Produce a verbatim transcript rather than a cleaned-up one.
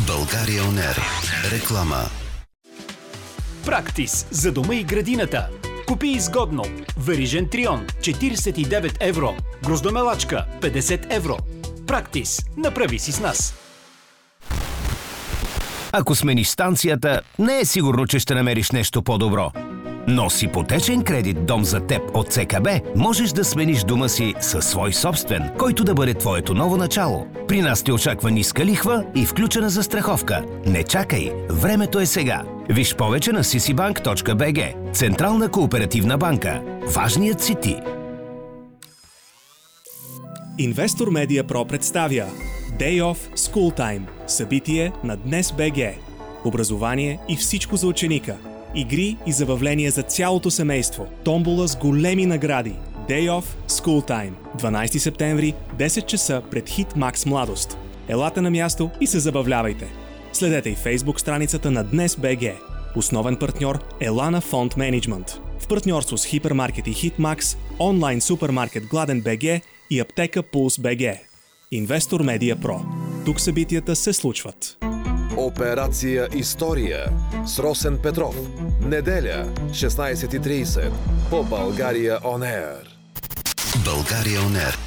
България Он Ер. Реклама. Практис за дома и градината. Купи изгодно. Верижен трион четиридесет и девет евро. Гроздомелачка петдесет евро. Практис. Направи си с нас. Ако смениш станцията, не е сигурно, че ще намериш нещо по-добро. Но с ипотечен кредит «Дом за теб» от Це Ка Бе можеш да смениш дома си със свой собствен, който да бъде твоето ново начало. При нас те очаква ниска лихва и включена застраховка. Не чакай, времето е сега. Виж повече на си си банк точка би джи. Централна кооперативна банка. Важният си ти. Инвестор Медиа Про представя Day Off School Time. Събитие на Днес БГ. Образование и всичко за ученика. Игри и забавления за цялото семейство. Томбола с големи награди. Day Off School Time. дванайсети септември, десет часа пред Хит Макс Младост. Елате на място и се забавлявайте. Следете и Фейсбук страницата на Днес БГ. Основен партньор Елана Фонд Менеджмент. В партньорство с Хипермаркет и Хит Макс, онлайн супермаркет Гладен БГ и аптека Пулс БГ. Инвестор Медиа Про. Тук събитията се случват. Операция История с Росен Петров. Неделя, шестнайсет и трийсет по България Он Ер. България Он Ер.